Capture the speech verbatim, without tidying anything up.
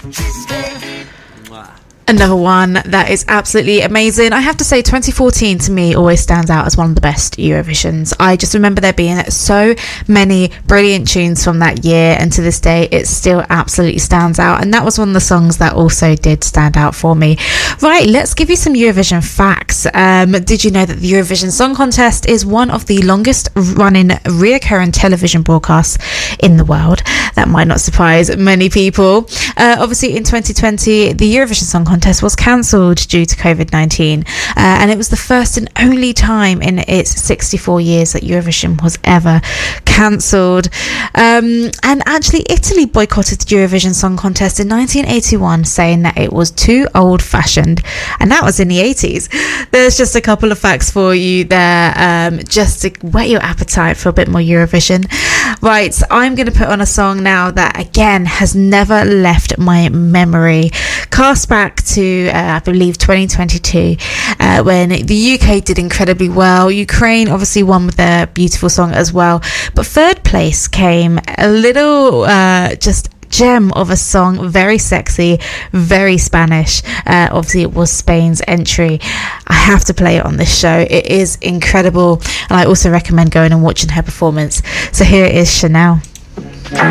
Another one that is absolutely amazing. I have to say twenty fourteen to me always stands out as one of the best Eurovisions. I just remember there being so many brilliant tunes from that year, and to this day it still absolutely stands out, and that was one of the songs that also did stand out for me. Right, let's give you some Eurovision facts. Um, did you know that the Eurovision Song Contest is one of the longest running reoccurring television broadcasts in the world? That might not surprise many people. Uh, obviously in twenty twenty the Eurovision Song Contest was cancelled due to covid nineteen, uh, and it was the first and only time in its sixty-four years that Eurovision was ever cancelled. Um, and actually Italy boycotted the Eurovision Song Contest in nineteen eighty-one, saying that it was too old-fashioned, and that was in the eighties. There's just a couple of facts for you there, um, just to whet your appetite for a bit more Eurovision. Right, I'm going to put on a song now that again has never left my memory. Cast back to uh, I believe twenty twenty-two, uh, when the U K did incredibly well. Ukraine obviously won with a beautiful song as well, but third place came a little uh, just gem of a song, very sexy, very Spanish. Uh, obviously it was Spain's entry. I have to play it on this show. It is incredible, and I also recommend going and watching her performance. So here it is, Chanel.